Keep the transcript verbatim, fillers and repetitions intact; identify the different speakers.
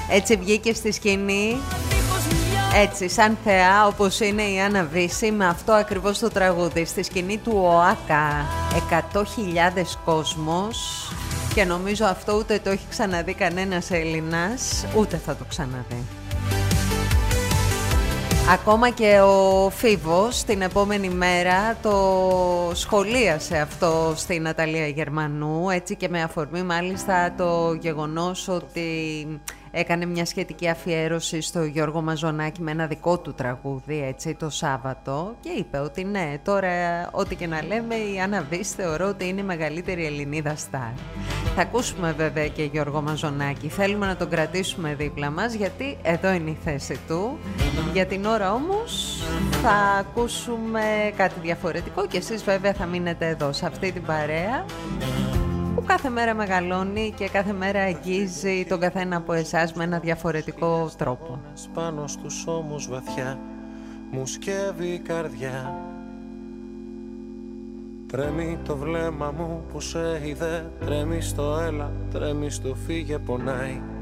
Speaker 1: Έτσι βγήκε στη σκηνή, έτσι σαν θεά όπως είναι η Άννα Βύση, με αυτό ακριβώς το τραγούδι στη σκηνή του ΟΑΚΑ. Εκατό χιλιάδες κόσμος, και νομίζω αυτό ούτε το έχει ξαναδεί κανένας Έλληνας, ούτε θα το ξαναδεί. Ακόμα και ο Φίβος την επόμενη μέρα το σχολίασε αυτό στη Ναταλία Γερμανού, έτσι, και με αφορμή μάλιστα το γεγονός ότι έκανε μια σχετική αφιέρωση στο Γιώργο Μαζονάκη με ένα δικό του τραγούδι, έτσι, το Σάββατο, και είπε ότι ναι, τώρα ό,τι και να λέμε, η Άννα Βύση θεωρώ ότι είναι η μεγαλύτερη Ελληνίδα στάρ. Θα ακούσουμε βέβαια και Γιώργο Μαζονάκη, θέλουμε να τον κρατήσουμε δίπλα μας, γιατί εδώ είναι η θέση του. Για την ώρα όμως θα ακούσουμε κάτι διαφορετικό και εσείς βέβαια θα μείνετε εδώ σε αυτή την παρέα που κάθε μέρα μεγαλώνει και κάθε μέρα αγγίζει τον καθένα από εσάς με ένα διαφορετικό τρόπο.
Speaker 2: Πάνω στους ώμους βαθιά μου σκεύει η καρδιά. Τρέμει το βλέμμα μου που σε είδε, τρέμει στο έλα, τρέμει στο φύγε, πονάει.